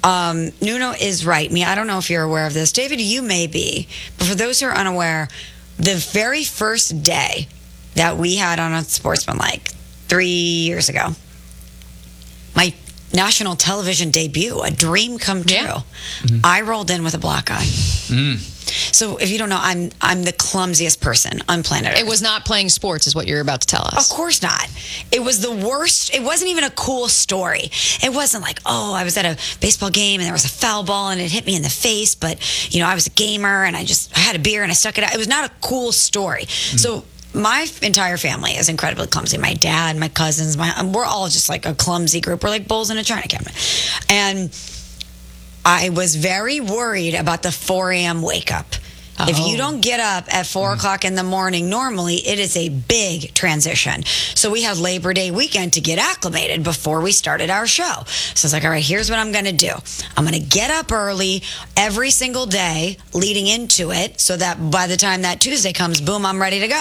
Nuno is right. I don't know if you're aware of this. David, you may be. But for those who are unaware, the very first day that we had on Unsportsmanlike 3 years ago, my national television debut, a dream come true. Yeah. Mm-hmm. I rolled in with a black eye. So if you don't know, I'm the clumsiest person on planet Earth. It was not playing sports is what you're about to tell us. Of course not. It was the worst. It wasn't even a cool story. It wasn't like, oh, I was at a baseball game and there was a foul ball and it hit me in the face, but I was a gamer and I had a beer and I stuck it out. It was not a cool story. So my entire family is incredibly clumsy. My dad, my cousins, we're all just like a clumsy group. We're like bulls in a china cabinet. And I was very worried about the 4 a.m. wake up. If you don't get up at 4 o'clock in the morning, normally it is a big transition. So we had Labor Day weekend to get acclimated before we started our show. So it's like, all right, here's what I'm going to do. I'm going to get up early every single day leading into it so that by the time that Tuesday comes, boom, I'm ready to go.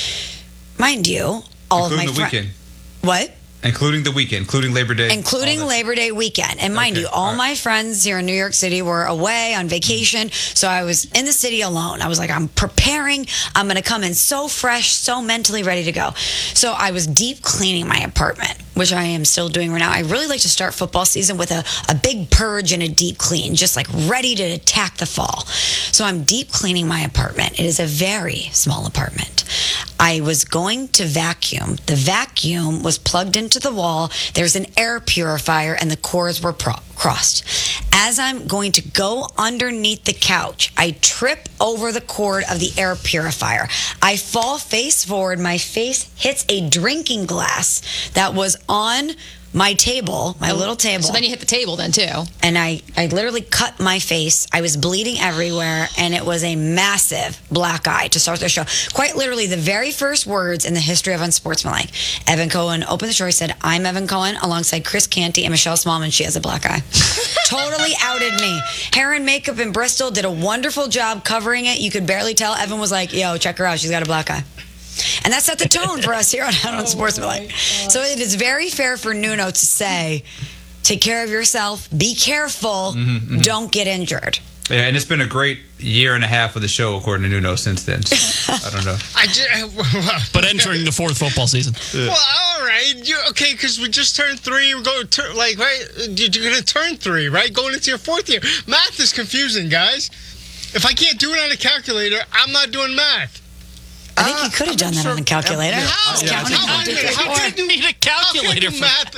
Mind you, all including of my friends. What? Including the weekend, including Labor Day. Including Labor Day weekend. And mind you, all my friends here in New York City were away on vacation. So I was in the city alone. I was like, I'm preparing. I'm going to come in so fresh, so mentally ready to go. So I was deep cleaning my apartment, which I am still doing right now. I really like to start football season with a big purge and a deep clean, just like ready to attack the fall. So I'm deep cleaning my apartment. It is a very small apartment. I was going to vacuum. The vacuum was plugged into the wall. There's an air purifier and the cords were crossed. As I'm going to go underneath the couch, I trip over the cord of the air purifier. I fall face forward. My face hits a drinking glass that was on my table, my little table. So then you hit the table then too. And I literally cut my face. I was bleeding everywhere, and it was a massive black eye to start the show. Quite literally, the very first words in the history of Unsportsmanlike. Evan Cohen opened the show. He said, I'm Evan Cohen, alongside Chris Canty and Michelle Smallman. She has a black eye. Totally outed me. Hair and makeup in Bristol did a wonderful job covering it. You could barely tell. Evan was like, yo, check her out. She's got a black eye. And that set the tone for us here on Unsportsmanlike. So it is very fair for Nuno to say, take care of yourself, be careful, don't get injured. Yeah, and it's been a great year and a half of the show, according to Nuno, since then. So, I don't know. But entering the fourth football season. Well, all right. Okay, because we just turned 3. We're going to, right? You're going to turn 3, right? Going into your 4th year. Math is confusing, guys. If I can't do it on a calculator, I'm not doing math. I think you could have done that on a calculator. How? How do you need a calculator for math?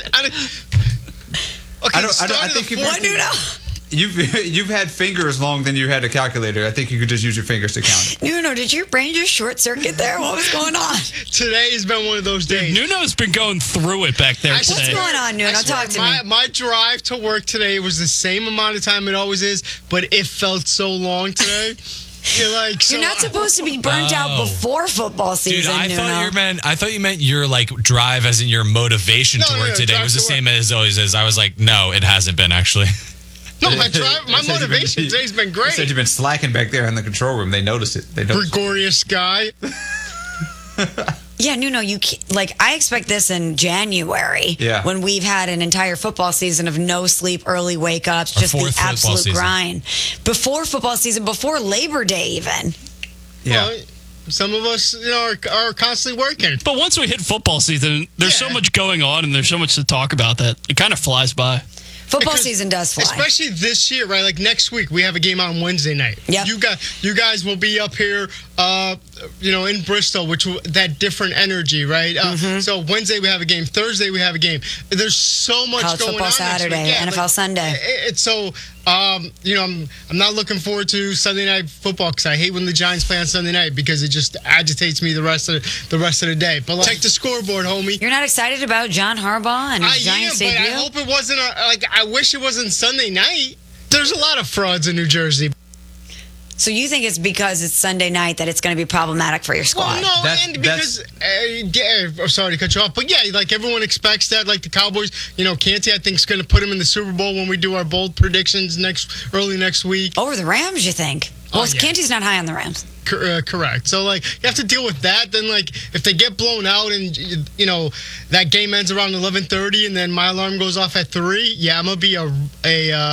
I think you've had fingers longer than you had a calculator. I think you could just use your fingers to count. Nuno, did your brain just short circuit there? What was going on? Today has been one of those days. Nuno's been going through it back there today. What's going on, Nuno? Talk to me. My drive to work today was the same amount of time it always is, but it felt so long today. You're not supposed to be burnt out before football season. Dude, I thought you meant your drive, as in your motivation to work today was the same as it always is. I was like, no, it hasn't been actually. No, my motivation today's been great. You said you've been slacking back there in the control room. They noticed it. Gregorious guy. Yeah, Nuno, I expect this in January when we've had an entire football season of no sleep, early wake-ups, just the absolute grind. Before football season, before Labor Day even. Yeah. Well, some of us are constantly working. But once we hit football season, there's so much going on and there's so much to talk about that it kind of flies by. Football season does fly. Especially this year, right? Like next week, we have a game on Wednesday night. Yep. You guys will be up here, in Bristol, that different energy, right? So Wednesday we have a game. Thursday we have a game. There's so much College going football on. Saturday, NFL Sunday. I'm not looking forward to Sunday night football because I hate when the Giants play on Sunday night because it just agitates me the rest of the day. But check the scoreboard, homie. You're not excited about John Harbaugh and his Giants debut? But I hope it wasn't. I wish it wasn't Sunday night. There's a lot of frauds in New Jersey. So you think it's because it's Sunday night that it's going to be problematic for your squad? Well, no, because sorry to cut you off, but yeah, everyone expects that. Like the Cowboys, Canty, I think is going to put them in the Super Bowl when we do our bold predictions early next week. Over the Rams, you think? Well, Canty's not high on the Rams. Correct. So, you have to deal with that. Then, if they get blown out and, that game ends around 11:30 and then my alarm goes off at 3, I'm going to be a